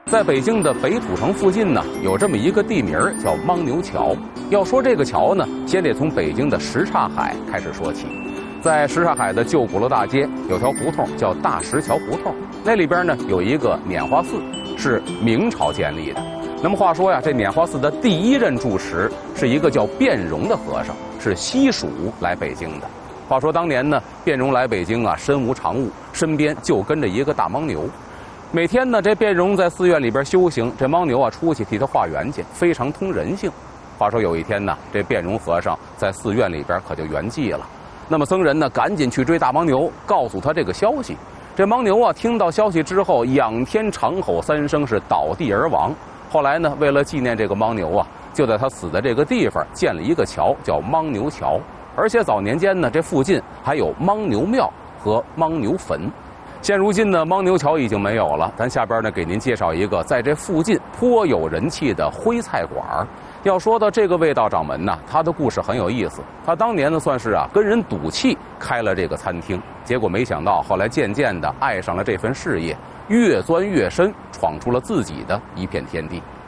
在北京的北土城附近呢，有这么一个地名叫牦牛桥。要说这个桥呢，先得从北京的什刹海开始说起。在什刹海的旧鼓楼大街有条胡同叫大石桥胡同，那里边呢有一个拈花寺，是明朝建立的。那么话说呀，这拈花寺的第一任住持是一个叫卞荣的和尚，是西蜀来北京的。话说当年呢，卞荣来北京啊，身无长物，身边就跟着一个大牦牛。每天呢，这卞荣在寺院里边修行，这牦牛啊出去替他化缘去，非常通人性。话说有一天呢，这卞荣和尚在寺院里边可就圆寂了。那么僧人呢，赶紧去追大牦牛，告诉他这个消息。这牦牛啊，听到消息之后，仰天长吼3声，是倒地而亡。后来呢，为了纪念这个牦牛啊，就在他死的这个地方建了一个桥，叫牦牛桥。而且早年间呢，这附近还有牦牛庙和牦牛坟。现如今呢，牦牛桥已经没有了。咱下边呢，给您介绍一个在这附近颇有人气的徽菜馆。要说到这个味道掌门呢，他的故事很有意思。他当年呢，算是跟人赌气开了这个餐厅，结果没想到后来渐渐的爱上了这份事业，越钻越深，闯出了自己的一片天地。